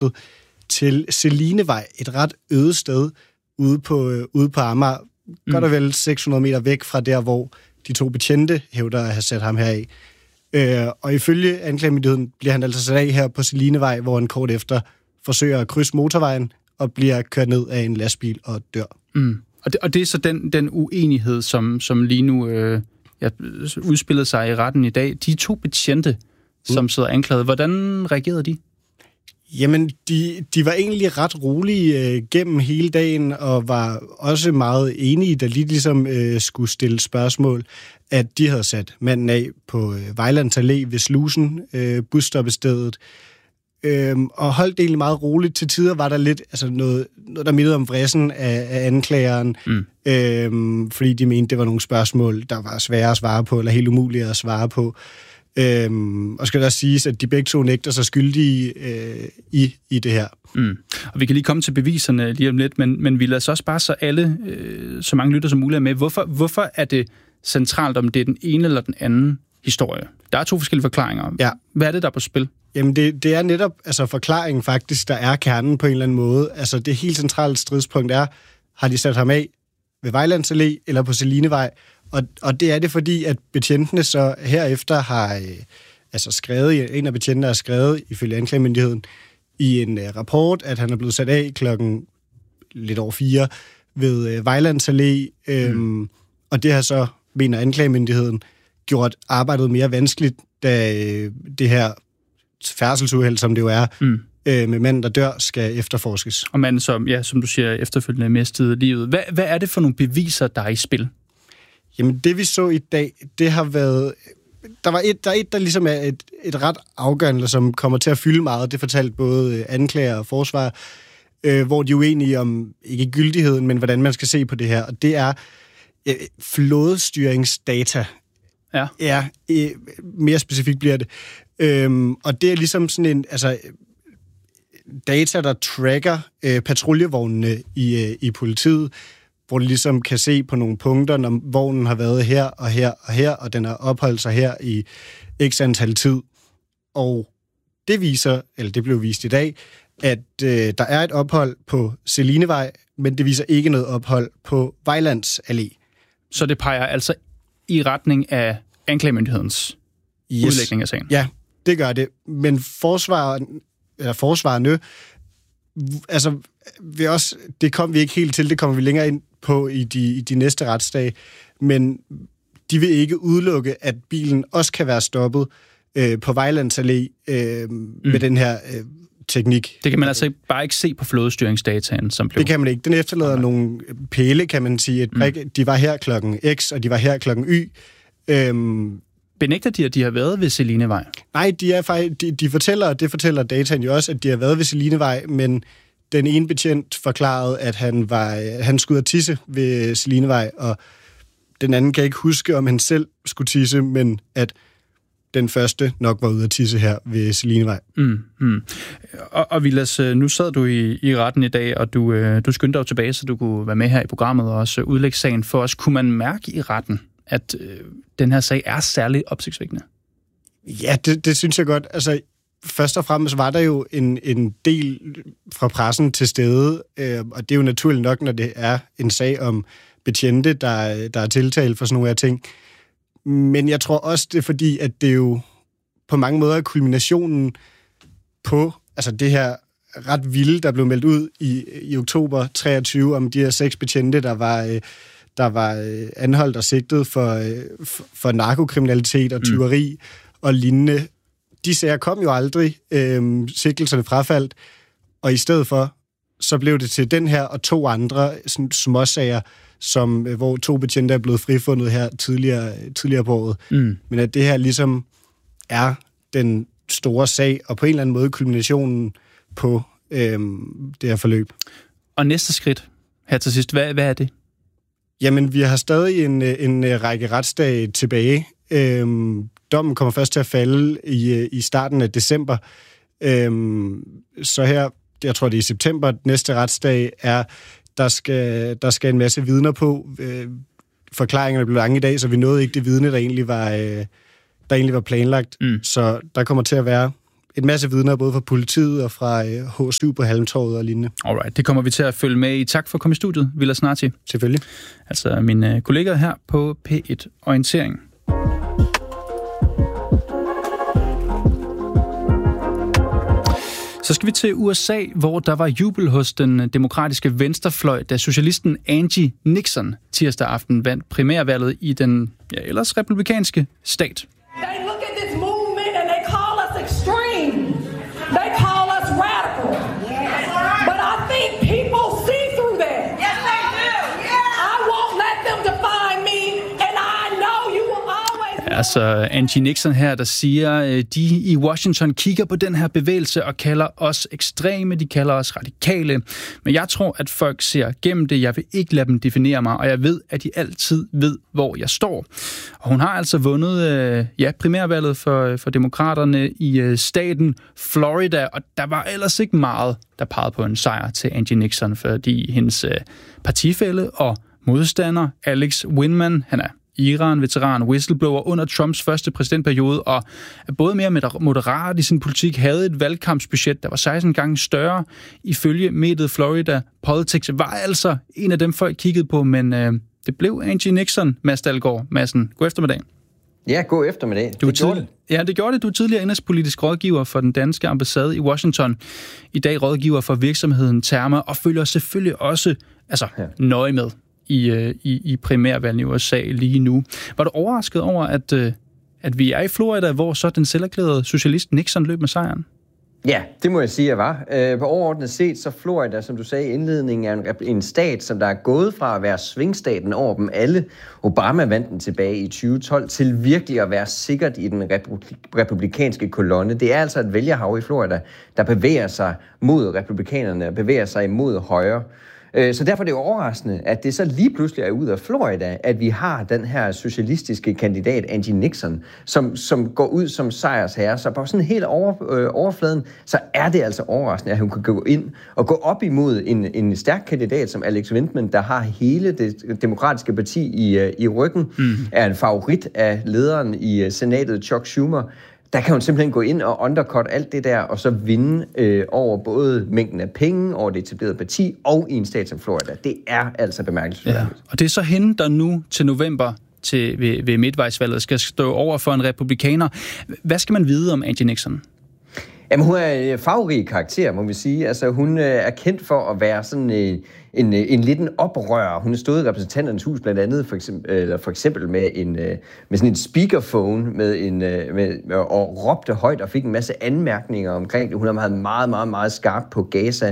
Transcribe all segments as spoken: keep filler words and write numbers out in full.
til Selinevej, et ret øde sted ude på, øh, ude på Amager, mm. godt og vel seks hundrede meter væk fra der, hvor de to betjente hævder at have sat ham heraf. Øh, og ifølge anklagemyndigheden bliver han altså sat af her på Selinevej, hvor han kort efter forsøger at krydse motorvejen og bliver kørt ned af en lastbil og dør. Mm. Og, det, og det er så den, den uenighed, som, som lige nu øh, ja, udspillede sig i retten i dag. De to betjente, mm. som sidder anklaget, hvordan reagerede de? Jamen, de, de var egentlig ret rolige øh, gennem hele dagen, og var også meget enige, da de ligesom øh, skulle stille spørgsmål, at de havde sat manden af på øh, Vejlands Allé ved Slusen, øh, busstoppestedet, øh, og holdt egentlig meget roligt. Til tider var der lidt altså noget, noget der mindede om vressen af, af anklageren, mm. øh, fordi de mente, det var nogle spørgsmål, der var svære at svare på, eller helt umulige at svare på. Øhm, og skal der siges, at de begge to nægter sig skyldige øh, i, i det her. Mm. Og vi kan lige komme til beviserne lige om lidt, men, men vi lader så også bare så alle, øh, så mange lytter som muligt med. Hvorfor, hvorfor er det centralt, om det er den ene eller den anden historie? Der er to forskellige forklaringer. Ja. Hvad er det, der er på spil? Jamen, det, det er netop altså, forklaringen faktisk, der er kernen på en eller anden måde. Altså, det helt centrale stridspunkt er, har de sat ham af ved Vejlands Allé eller på Selinevej? Og, og det er det, fordi at betjentene så herefter har øh, altså skrevet, en af betjentene har skrevet, ifølge anklagemyndigheden, i en øh, rapport, at han er blevet sat af klokken lidt over fire ved øh, Vejlands Allé. Øh, mm. Og det har så, mener anklagemyndigheden, gjort arbejdet mere vanskeligt, da øh, det her færdselsuheld, som det jo er, mm. øh, med manden, der dør, skal efterforskes. Og manden, som, ja, som du siger, efterfølgende mistede livet. Hvad, hvad er det for nogle beviser, der er i spil? Jamen, det vi så i dag, det har været... Der var et, der, er et, der ligesom er et, et ret afgørende, som kommer til at fylde meget. Det fortalte både anklager og forsvar, øh, hvor de er uenige om, ikke gyldigheden, men hvordan man skal se på det her. Og det er øh, flådestyringsdata. Ja. Ja, øh, mere specifikt bliver det. Øhm, og det er ligesom sådan en... altså data, der tracker øh, patruljevognene i, øh, i politiet, hvor de ligesom kan se på nogle punkter, når vognen har været her og her og her, og den har opholdt sig her i x antal tid. Og det viser, eller det blev vist i dag, at øh, der er et ophold på Selinevej, men det viser ikke noget ophold på Vejlands Allé. Så det peger altså i retning af anklagemyndighedens yes. udlægning af sagen? Ja, det gør det. Men forsvaren, eller forsvarerne, altså, vi også, det kom vi ikke helt til, det kommer vi længere ind på i de, i de næste retsdage, men de vil ikke udelukke, at bilen også kan være stoppet øh, på Vejlands Allé øh, mm. med den her øh, teknik. Det kan man altså bare ikke se på flådestyringsdataen, som blev... Det kan man ikke. Den efterlader okay. nogle pæle, kan man sige. Et brik, mm. De var her klokken X, og de var her klokken Y. Øhm, Benægter de, at de har været ved Selinevej? Nej, de, er faktisk, de, de fortæller, og det fortæller dataen jo også, at de har været ved Selinevej, men den ene betjent forklarede, at han, var, han skulle ud at tisse ved Selinevej, og den anden kan ikke huske, om han selv skulle tisse, men at den første nok var ude at tisse her ved Selinevej. Mm, mm. Og, og Vilas, nu sad du i, i retten i dag, og du, øh, du skyndte dig tilbage, så du kunne være med her i programmet og også udlægge sagen for os. Kunne man mærke i retten, at øh, den her sag er særligt opsigtsvækkende? Ja, det, det synes jeg godt. Altså, først og fremmest var der jo en, en del fra pressen til stede, øh, og det er jo naturligt nok, når det er en sag om betjente, der, der er tiltalt for sådan nogle af ting. Men jeg tror også, det er fordi, at det jo på mange måder er kulminationen på altså det her ret vilde, der blev meldt ud i, i oktober treogtyve om de her seks betjente, der var, øh, der var øh, anholdt og sigtet for, øh, for, for narkokriminalitet og tyveri mm. og lignende. De sager kom jo aldrig, øh, sigtelserne frafaldt, og i stedet for, så blev det til den her og to andre sådan, småsager, som, hvor to betjente er blevet frifundet her tidligere, tidligere på året. Mm. Men at det her ligesom er den store sag, og på en eller anden måde kulminationen på øhm, det her forløb. Og næste skridt her til sidst, hvad, hvad er det? Jamen, vi har stadig en, en række retsdage tilbage. Øhm, dommen kommer først til at falde i, i starten af december. Øhm, så her, jeg tror det er i september, næste retsdag er Der skal, der skal en masse vidner på. Øh, forklaringerne blev lange i dag, så vi nåede ikke det vidne, der egentlig var, øh, der egentlig var planlagt. Mm. Så der kommer til at være en masse vidner, både fra politiet og fra H syv på Halmtorvet og lignende. Alright, det kommer vi til at følge med i. Tak for at komme i studiet, Vilas Narti. Selvfølgelig. Altså mine kollegaer her på P et Orientering. Så skal vi til U S A, hvor der var jubel hos den demokratiske venstrefløj, da socialisten Angie Nixon tirsdag aften vandt primærvalget i den ja, ellers republikanske stat. They look at this movement and they call us extreme. They call us radical. But I think people see through that. Yes, they do. I won't let them define me, and I know you will always... Altså Angie Nixon her, der siger, de i Washington kigger på den her bevægelse og kalder os ekstreme, de kalder os radikale. Men jeg tror, at folk ser gennem det. Jeg vil ikke lade dem definere mig, og jeg ved, at de altid ved, hvor jeg står. Og hun har altså vundet ja, primærvalget for, for demokraterne i staten Florida, og der var ellers ikke meget, der pegede på en sejr til Angie Nixon, fordi hendes partifælle og modstander, Alex Windman, han er Iran-veteran, whistleblower under Trumps første præsidentperiode, og er både mere moderat i sin politik, havde et valgkampsbudget, der var seksten gange større. Ifølge mediet Florida Politics var altså en af dem, folk kiggede på, men øh, det blev Angie Nixon. Mads Dalgaard Madsen, god eftermiddag. Ja, god eftermiddag. Du det gjorde det. Ja, det gjorde det. Du er tidligere indrigspolitisk rådgiver for den danske ambassade i Washington. I dag rådgiver for virksomheden Therma, og følger selvfølgelig også altså, ja. nøje med i, i, i primærvalget i U S A lige nu. Var du overrasket over, at, at vi er i Florida, hvor så den selverklærede socialist Nixon løb med sejren? Ja, det må jeg sige, jeg var. Øh, på overordnet set, så Florida, som du sagde i indledningen, er en, en stat, som der er gået fra at være svingstaten over dem alle. Obama vandt den tilbage i tyve tolv til virkelig at være sikkert i den republik- republikanske kolonne. Det er altså et vælgerhav i Florida, der bevæger sig mod republikanerne og bevæger sig imod højre. Så derfor er det jo overraskende, at det så lige pludselig er ud af Florida, at vi har den her socialistiske kandidat, Angie Nixon, som, som går ud som sejrsherre. Så på sådan helt over, øh, overfladen, så er det altså overraskende, at hun kan gå ind og gå op imod en, en stærk kandidat som Alex Windman, der har hele det demokratiske parti i, i ryggen, mm. er en favorit af lederen i senatet, Chuck Schumer. Der kan hun simpelthen gå ind og undercut alt det der, og så vinde øh, over både mængden af penge, over det etablerede parti, og i en stat som Florida. Det er altså bemærkelsesværdigt. Ja. Og det er så hende, der nu til november til, ved, ved midtvejsvalget skal stå over for en republikaner. Hvad skal man vide om Angie Nixon? Jamen, hun er en farverig karakter, må vi sige. Altså, hun er kendt for at være sådan en, en, en lidt en oprører. Hun har stået i repræsentanternes hus blandt andet, for eksempel, eller for eksempel med, en, med sådan en speakerphone med en, med, og råbte højt og fik en masse anmærkninger omkring det. Hun har været meget, meget, meget skarp på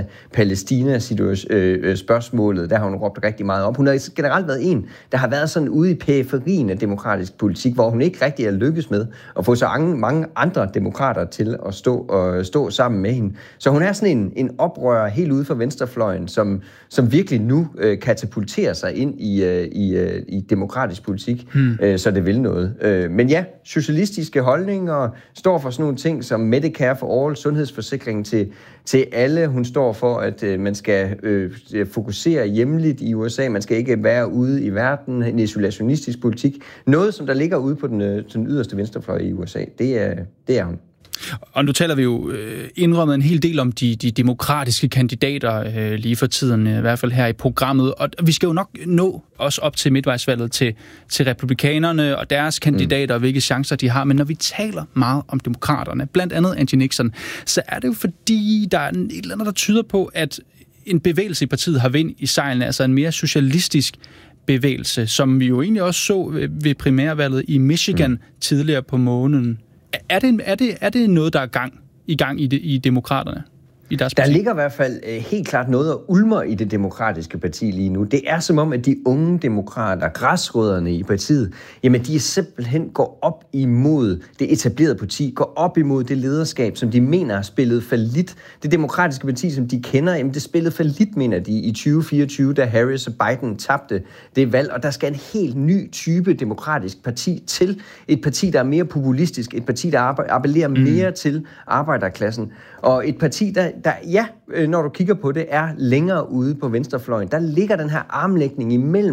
Gaza-Palæstina-spørgsmålet. Der har hun råbt rigtig meget op. Hun har generelt været en, der har været sådan ude i periferien af demokratisk politik, hvor hun ikke rigtig er lykkes med at få så mange andre demokrater til at stå og stå sammen med hende. Så hun er sådan en, en oprører helt ude for venstrefløjen, som, som virkelig nu øh, katapulterer sig ind i, øh, i, øh, i demokratisk politik, hmm. øh, så det vil noget. Øh, men ja, socialistiske holdninger står for sådan nogle ting som Medicare for All, sundhedsforsikring til, til alle. Hun står for, at øh, man skal øh, fokusere hjemligt i U S A. Man skal ikke være ude i verden. En isolationistisk politik. Noget, som der ligger ude på den, øh, den yderste venstrefløj i U S A. Det er, det er hun. Og nu taler vi jo øh, indrømmet en hel del om de, de demokratiske kandidater øh, lige for tiden, i hvert fald her i programmet. Og vi skal jo nok nå også op til midtvejsvalget til, til republikanerne og deres kandidater, mm. og hvilke chancer de har. Men når vi taler meget om demokraterne, blandt andet Angie Nixon, så er det jo fordi, der er et eller andet, der tyder på, at en bevægelse i partiet har vind i sejlene, altså en mere socialistisk bevægelse, som vi jo egentlig også så ved primærvalget i Michigan mm. tidligere på måneden. Er det, er, det, er det noget, der er gang, i gang i, det, i demokraterne? I deres der ligger i hvert fald øh, helt klart noget, der ulmer i det demokratiske parti lige nu. Det er som om, at de unge demokrater, græsrødderne i partiet, jamen de simpelthen går op imod det etablerede parti, går op imod det lederskab, som de mener har spillet fallit. Det demokratiske parti, som de kender, jamen det spillede fallit, mener de, i tyve fireogtyve, da Harris og Biden tabte det valg. Og der skal en helt ny type demokratisk parti til. Et parti, der er mere populistisk, et parti, der appellerer mm. mere til arbejderklassen. Og et parti, der, der, ja, når du kigger på det, er længere ude på venstrefløjen. Der ligger den her armlægning imellem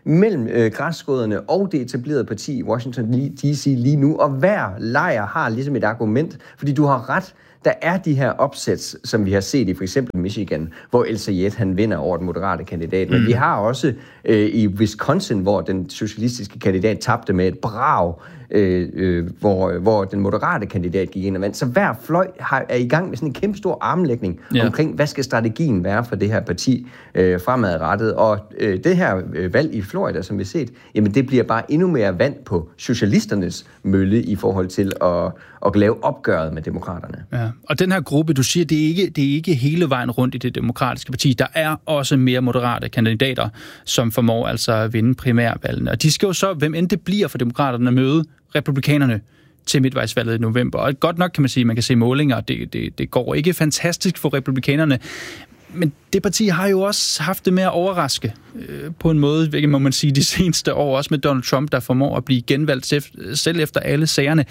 mellem øh, græsrødderne og det etablerede parti i Washington D C lige nu, og hver lejr har ligesom et argument, fordi du har ret. Der er de her opsæts, som vi har set i for eksempel Michigan, hvor El Sayed han vinder over den moderate kandidat. Men mm. vi har også øh, i Wisconsin, hvor den socialistiske kandidat tabte med et brag, øh, øh, hvor, hvor den moderate kandidat gik ind og vandt. Så hver fløj har, er i gang med sådan en kæmpe stor armlægning ja. omkring, hvad skal strategien være for det her parti øh, fremadrettet. Og øh, det her øh, valg i Florida, som vi har set, jamen det bliver bare endnu mere vand på socialisternes mølle i forhold til at, at lave opgøret med demokraterne. Ja. Og den her gruppe, du siger, det er, ikke, det er ikke hele vejen rundt i det demokratiske parti. Der er også mere moderate kandidater, som formår altså at vinde primærvalgene. Og de skal jo så, hvem end det bliver for demokraterne, møde republikanerne til midtvejsvalget i november. Og godt nok kan man sige, at man kan se målinger, det, det, det går ikke fantastisk for republikanerne. Men det parti har jo også haft det med at overraske øh, på en måde, hvilket må man sige de seneste år, også med Donald Trump, der formår at blive genvalgt selv efter alle sagerne.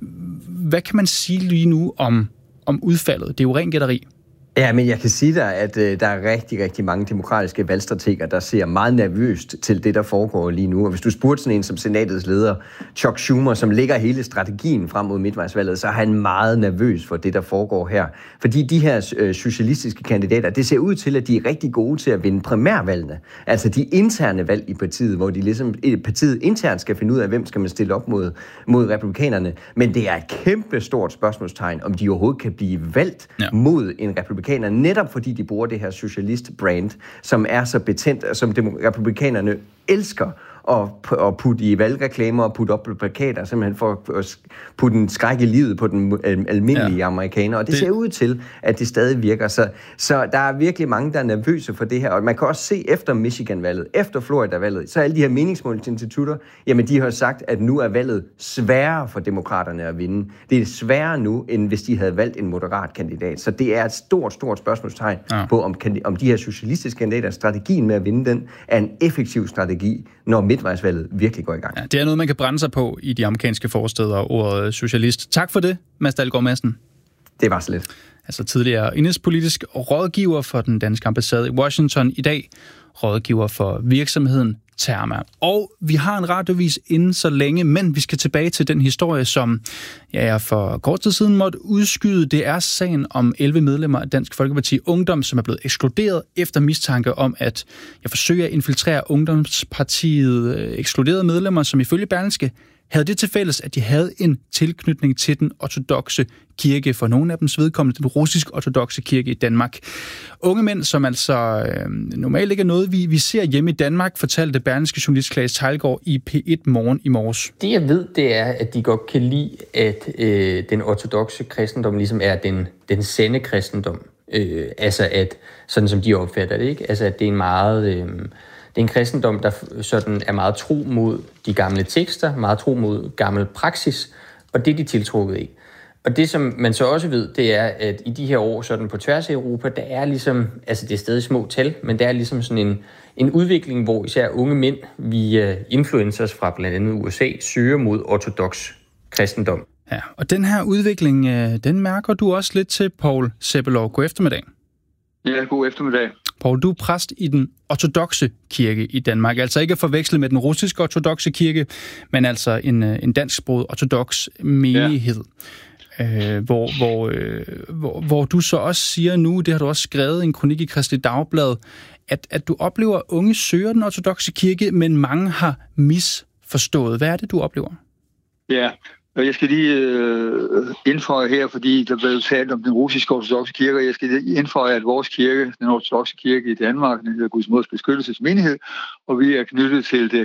Hvad kan man sige lige nu om, om udfaldet? Det er jo ren gætteri. Ja, men jeg kan sige dig, at øh, der er rigtig, rigtig mange demokratiske valgstrateger, der ser meget nervøst til det, der foregår lige nu. Og hvis du spurgte sådan en som senatets leder, Chuck Schumer, som lægger hele strategien frem mod midtvejsvalget, så er han meget nervøs for det, der foregår her. Fordi de her øh, socialistiske kandidater, det ser ud til, at de er rigtig gode til at vinde primærvalgene. Altså de interne valg i partiet, hvor de ligesom, partiet internt skal finde ud af, hvem skal man stille op mod, mod republikanerne. Men det er et kæmpe stort spørgsmålstegn, om de overhovedet kan blive valgt ja. mod en republikaner, netop fordi de bruger det her socialist-brand, som er så betændt, som republikanerne elsker at putte i valgreklamer og putte op på plakater, simpelthen for at putte en skræk i livet på den almindelige ja. amerikaner. Og det, det ser ud til, at det stadig virker. Så, så der er virkelig mange, der er nervøse for det her. Og man kan også se efter Michigan-valget, efter Florida-valget, så alle de her meningsmålingsinstitutter, jamen de har sagt, at nu er valget sværere for demokraterne at vinde. Det er sværere nu, end hvis de havde valgt en moderat kandidat. Så det er et stort, stort spørgsmålstegn ja. på, om, om de her socialistiske kandidater, strategien med at vinde den, er en effektiv strategi, når midtvejsvalget virkelig går i gang. Ja, det er noget, man kan brænde sig på i de amerikanske forstæder, ordet socialist. Tak for det, Mads Dalgaard Madsen. Det var så lidt. Altså tidligere indenrigspolitisk rådgiver for den danske ambassade i Washington, i dag rådgiver for virksomheden Terma. Og vi har en radiovis inden så længe, men vi skal tilbage til den historie, som ja, jeg for kort tid siden måtte udskyde. Det er sagen om elleve medlemmer af Dansk Folkeparti Ungdom, som er blevet ekskluderet efter mistanke om at jeg forsøger at infiltrere Ungdomspartiet. Ekskluderede medlemmer, som ifølge Berlingske havde det til fælles, at de havde en tilknytning til den ortodokse kirke, for nogle af dems vedkommende den russisk-ortodokse kirke i Danmark. Unge mænd, som altså øh, normalt ikke er noget, vi, vi ser hjemme i Danmark, fortalte Berlingske journalist Claes Teilgaard i P et Morgen i morges. Det jeg ved, det er, at de godt kan lide, at øh, den ortodokse kristendom ligesom er den, den sande kristendom. Øh, altså at, sådan som de opfatter det, ikke? Altså at det er en meget... Øh, Det er en kristendom, der sådan er meget tro mod de gamle tekster, meget tro mod gammel praksis, og det er de tiltrukket i. Og det, som man så også ved, det er, at i de her år sådan på tværs af Europa, der er ligesom, altså det er stadig små tal, men der er ligesom sådan en, en udvikling, hvor især unge mænd via influencers fra blandt andet U S A søger mod ortodoks kristendom. Ja, og den her udvikling, den mærker du også lidt til, Poul Seppelov. God eftermiddag. Ja, god eftermiddag. Poul, du er præst i den ortodokse kirke i Danmark. Altså ikke at forveksle med den russiske ortodokse kirke, men altså en, en dansksproget ortodoks menighed. Ja. Øh, hvor, hvor, øh, hvor, hvor du så også siger nu, det har du også skrevet i en kronik i Kristeligt Dagblad, at, at du oplever, at unge søger den ortodokse kirke, men mange har misforstået. Hvad er det, du oplever? Ja, og jeg skal lige øh, indføje her, fordi der blev talt om den russiske ortodokse kirke, og jeg skal lige indføje, at vores kirke, den ortodokse kirke i Danmark, den hedder Guds Mods Beskyttelsesmenighed, og vi er knyttet til det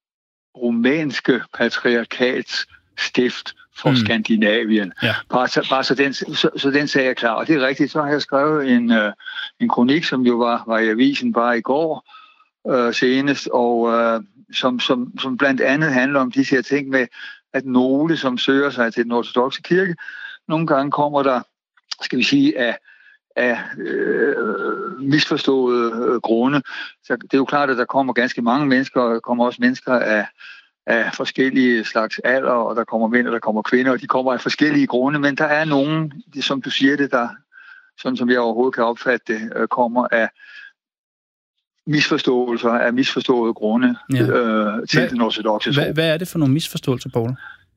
rumænske patriarkats stift for mm. Skandinavien. Ja. Bare, så, bare så, den, så, så den sag er klar. Og det er rigtigt, så har jeg skrevet en, øh, en kronik, som jo var, var i avisen bare i går øh, senest, og øh, som, som, som blandt andet handler om de her ting med, at nogle, som søger sig til den ortodokse kirke, nogle gange kommer der, skal vi sige, af, af øh, misforståede øh, grunde. Så det er jo klart, at der kommer ganske mange mennesker, og der kommer også mennesker af, af forskellige slags alder, og der kommer mænd, og der kommer kvinder, og de kommer af forskellige grunde, men der er nogen, som du siger det, der, sådan som jeg overhovedet kan opfatte det, kommer af misforståelser af misforståede grunde ja. øh, til hvad, den ortodokse tro. Hvad, hvad er det for nogle misforståelser, Poul?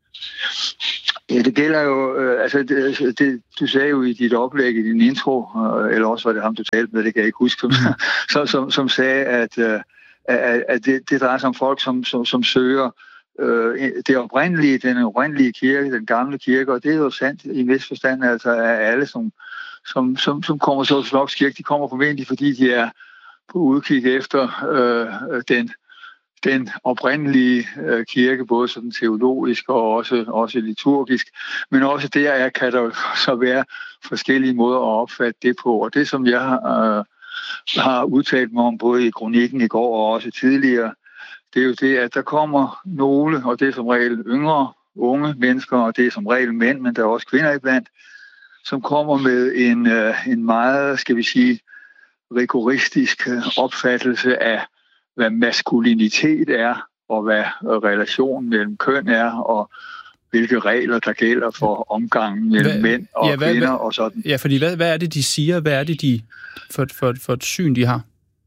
Ja, det gælder jo, øh, altså det, det, du sagde jo i dit oplæg, i din intro, øh, eller også var det ham, du talte med, det kan jeg ikke huske, som, som, som, som sagde, at, øh, at, at det, det drejer sig om folk, som, som, som søger øh, det oprindelige, den oprindelige kirke, den gamle kirke, og det er jo sandt i en vis forstand, altså af alle, som, som, som, som kommer til ortodoks kirke, de kommer formentlig, fordi de er på udkig efter øh, den den oprindelige øh, kirke, både sådan teologisk og også, også liturgisk, men også der kan der så være forskellige måder at opfatte det på. Og det, som jeg øh, har udtalt mig om, både i kronikken i går og også tidligere, det er jo det, at der kommer nogle, og det er som regel yngre, unge mennesker, og det er som regel mænd, men der er også kvinder iblandt, som kommer med en, øh, en meget, skal vi sige, rigoristisk opfattelse af hvad maskulinitet er, og hvad relationen mellem køn er, og hvilke regler, der gælder for omgangen mellem hvad, mænd og ja, hvad, kvinder hvad, og sådan. Ja, fordi hvad, hvad er det, de siger? Hvad er det, de for, for, for et syn, de har?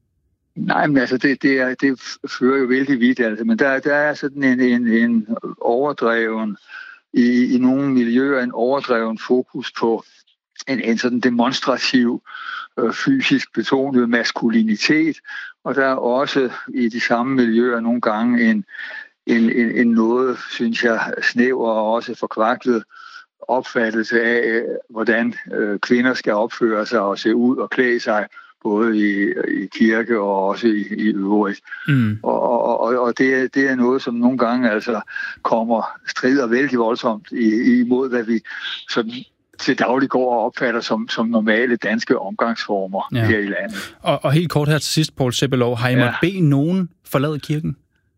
Nej, men altså, det, det, er, det fører jo vældig vidt, altså. Men der, der er sådan en, en, en overdreven, i, i nogle miljøer, en overdreven fokus på en, en sådan demonstrativ, øh, fysisk betonet maskulinitet, og der er også i de samme miljøer nogle gange en, en, en, en noget, synes jeg, snæver og også forkvaklet opfattelse af, hvordan øh, kvinder skal opføre sig og se ud og klæde sig, både i, i kirke og også i, i øvrigt. Mm. Og, og, og, og det, det er noget, som nogle gange altså kommer strider vældig voldsomt imod, hvad vi sådan til daglig går og opfatter som, som normale danske omgangsformer ja. Her i landet. Og, og helt kort her til sidst, Poul Sebelov, har I ja. måttet bede nogen forlade kirken?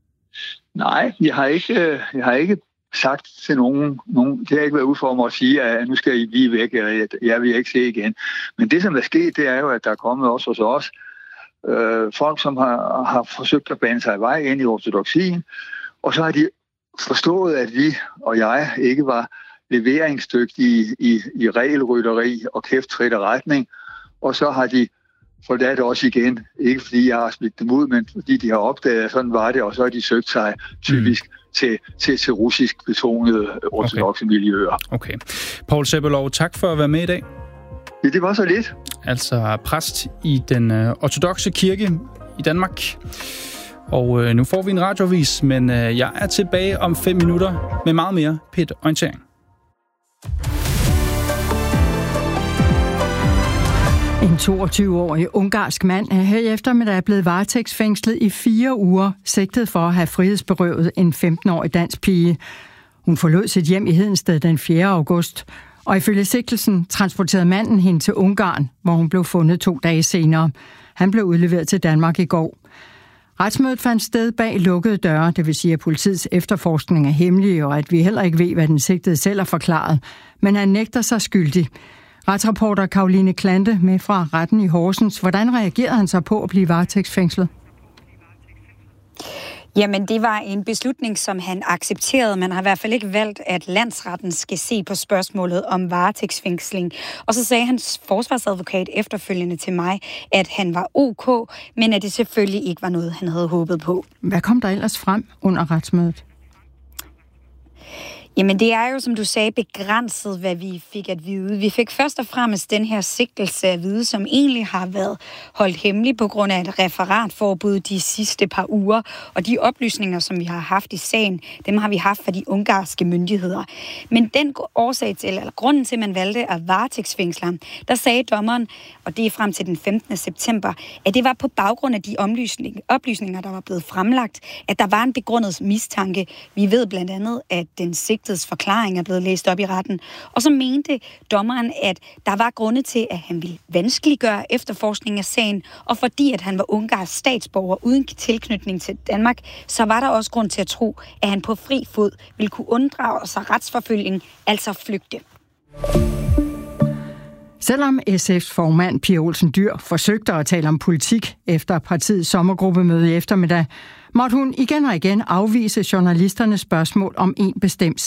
Nej, jeg har ikke, jeg har ikke sagt til nogen, nogen, det har ikke været ud for mig at sige, at nu skal I blive væk, eller jeg vil ikke se igen. Men det, som er sket, det er jo, at der er kommet også hos os øh, folk, som har, har forsøgt at bane sig i vej ind i ortodoksien, og så har de forstået, at vi og jeg ikke var leveringsdygtige i, i regelrytteri og kæfttrit og retning, og så har de forladt også igen, ikke fordi jeg har smidt dem ud, men fordi de har opdaget, at sådan var det, og så har de søgt sig typisk mm. til, til, til russisk betonede ortodokse okay. miljøer. Okay. Poul Sebelov, tak for at være med i dag. Ja, det var så lidt. Altså præst i den øh, ortodokse kirke i Danmark. Og øh, nu får vi en radioavis, men øh, jeg er tilbage om fem minutter med meget mere P et Orientering. En toogtyve-årig ungarsk mand er her i eftermiddag blevet varetægtsfængslet i fire uger, sigtet for at have frihedsberøvet en femten-årig dansk pige. Hun forlod sit hjem i Hedensted den fjerde august, og ifølge sigtelsen transporterede manden hende til Ungarn, hvor hun blev fundet to dage senere. Han blev udleveret til Danmark i går. Retsmødet fandt sted bag lukkede døre, det vil sige, at politiets efterforskning er hemmelig, og at vi heller ikke ved, hvad den sigtede selv har forklaret. Men han nægter sig skyldig. Retsreporter Karoline Klante med fra retten i Horsens. Hvordan reagerede han så på at blive varetægtsfængslet? Jamen, det var en beslutning, som han accepterede. Man har i hvert fald ikke valgt, at landsretten skal se på spørgsmålet om varetægtsfængsling. Og så sagde hans forsvarsadvokat efterfølgende til mig, at han var ok, men at det selvfølgelig ikke var noget, han havde håbet på. Hvad kom der ellers frem under retsmødet? Jamen det er jo, som du sagde, begrænset, hvad vi fik at vide. Vi fik først og fremmest den her sigtelse at vide, som egentlig har været holdt hemmelig på grund af et referatforbud de sidste par uger. Og de oplysninger, som vi har haft i sagen, dem har vi haft fra de ungarske myndigheder. Men den årsag til, eller grunden til, at man valgte at varetægtsfængsle ham, der sagde dommeren, og det er frem til den femtende september, at det var på baggrund af de oplysninger, der var blevet fremlagt, at der var en begrundet mistanke. Vi ved blandt andet, at den sigtede forklaring er blevet læst op i retten. Og så mente dommeren, at der var grunde til, at han ville vanskeliggøre efterforskningen af sagen, og fordi at han var ungarsk statsborger uden tilknytning til Danmark, så var der også grund til at tro, at han på fri fod ville kunne unddrage sig retsforfølgning, altså flygte. Selvom S F's formand Pia Olsen Dyhr forsøgte at tale om politik efter partiets sommergruppemøde i eftermiddag, måtte hun igen og igen afvise journalisternes spørgsmål om en bestemt sag.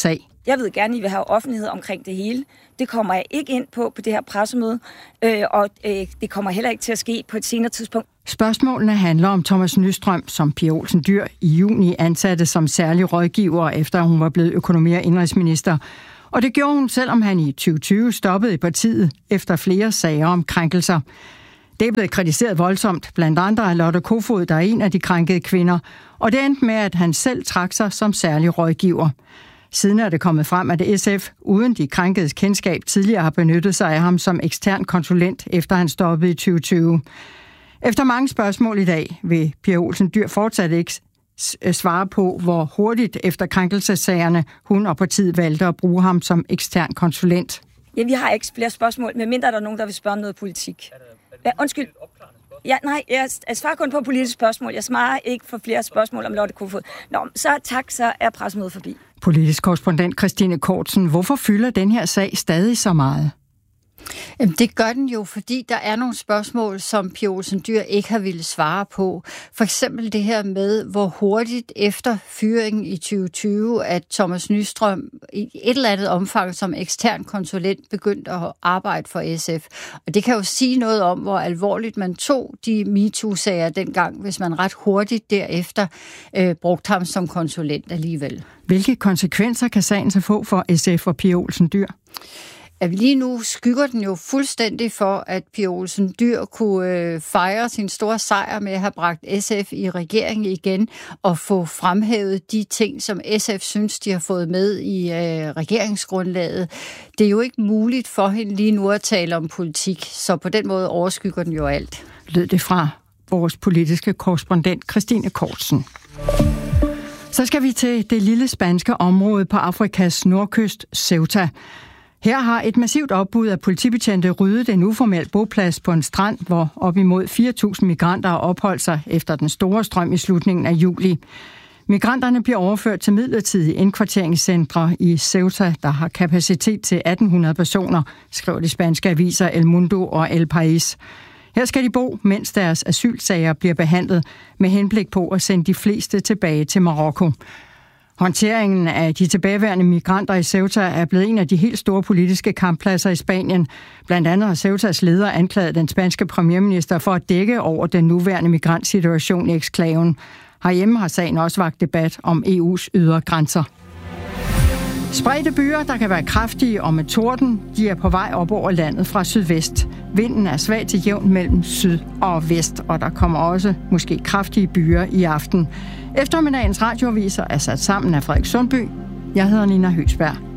Jeg ved gerne, at I vil have offentlighed omkring det hele. Det kommer jeg ikke ind på på det her pressemøde, øh, og øh, det kommer heller ikke til at ske på et senere tidspunkt. Spørgsmålene handler om Thomas Nystrøm, som Pia Olsen Dyhr i juni ansatte som særlig rådgiver, efter hun var blevet økonomi- og indrigsminister. Og det gjorde hun, selvom han i tyve tyve stoppede i partiet efter flere sager om krænkelser. Det er blevet kritiseret voldsomt, blandt andre af Lotte Kofod, der er en af de krænkede kvinder, og det endte med, at han selv trak sig som særlig rådgiver. Siden er det kommet frem, at S F uden de krænkedes kendskab tidligere har benyttet sig af ham som ekstern konsulent, efter han stoppede i tyve tyve. Efter mange spørgsmål i dag vil Pia Olsen Dyhr fortsat ikke svare på, hvor hurtigt efter krænkelsessagerne hun og partiet valgte at bruge ham som ekstern konsulent. Ja, vi har ikke flere spørgsmål, medmindre der er nogen, der vil spørge om noget politik. Ja, undskyld. Ja, nej, jeg, jeg svarer kun på politiske spørgsmål. Jeg svarer ikke for flere spørgsmål om Lotte Kofod. Nå, så tak, så er pressemødet forbi. Politisk korrespondent Christine Kortsen, hvorfor fylder den her sag stadig så meget? Det gør den jo, fordi der er nogle spørgsmål, som Pia Olsen Dyhr ikke har ville svare på. For eksempel det her med, hvor hurtigt efter fyringen i tyve tyve, at Thomas Nystrøm i et eller andet omfang som ekstern konsulent begyndte at arbejde for S F. Og det kan jo sige noget om, hvor alvorligt man tog de MeToo-sager dengang, hvis man ret hurtigt derefter øh, brugte ham som konsulent alligevel. Hvilke konsekvenser kan sagen så få for S F og Pia Olsen Dyhr? Lige nu skygger den jo fuldstændig for, at Pia Olsen Dyhr kunne øh, fejre sin store sejr med at have bragt S F i regering igen og få fremhævet de ting, som S F synes, de har fået med i øh, regeringsgrundlaget. Det er jo ikke muligt for hende lige nu at tale om politik, så på den måde overskygger den jo alt. Lød det fra vores politiske korrespondent Christine Kortsen. Så skal vi til det lille spanske område på Afrikas nordkyst, Ceuta. Her har et massivt opbud af politibetjente ryddet en uformel boplads på en strand, hvor op imod fire tusind migranter har opholdt sig efter den store strøm i slutningen af juli. Migranterne bliver overført til midlertidige indkvarteringscentre i Ceuta, der har kapacitet til atten hundrede personer, skriver de spanske aviser El Mundo og El País. Her skal de bo, mens deres asylsager bliver behandlet, med henblik på at sende de fleste tilbage til Marokko. Håndteringen af de tilbageværende migranter i Ceuta er blevet en af de helt store politiske kamppladser i Spanien. Blandt andet har Ceutas leder anklaget den spanske premierminister for at dække over den nuværende migrantsituation i eksklaven. Herhjemme har sagen også vakt debat om E U's ydre grænser. Spredte byer, der kan være kraftige og med torden, de er på vej op over landet fra sydvest. Vinden er svag til jævn mellem syd og vest, og der kommer også måske kraftige byer i aften. Eftermiddagens radioaviser er sat sammen af Frederik Sundby. Jeg hedder Nina Høgsberg.